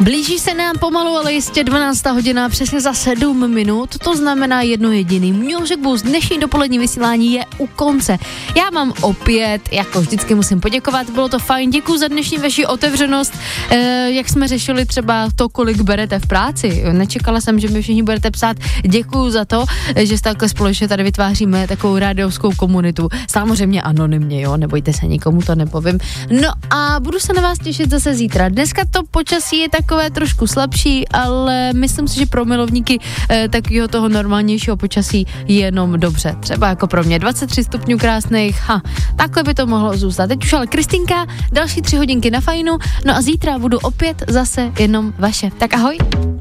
Blíží se nám pomalu, ale jistě 12. hodina, přesně za 7 minut, to znamená jedno jediný. Music Boost dnešní dopolední vysílání je u konce. Já mám opět, jako vždycky musím poděkovat, bylo to fajn, děkuji za dnešní vaši otevřenost, jak jsme řešili třeba to, kolik berete v práci. Nečekala jsem, že mi všichni budete psát, děkuji za to, že takhle společně tady vytváříme takovou rádiovskou komunitu. Samozřejmě anonymně, jo, nebojte se, nikomu to nepovím. No a budu se na vás těšit zase zítra. Dneska to počasí je takové trošku slabší, ale myslím si, že pro milovníky takového toho normálnějšího počasí je jenom dobře. Třeba jako pro mě 23 stupňů krásných, takhle by to mohlo zůstat. Teď už ale Kristýnka, další 3 hodinky na fajnu, no a zítra budu opět zase jenom vaše. Tak ahoj.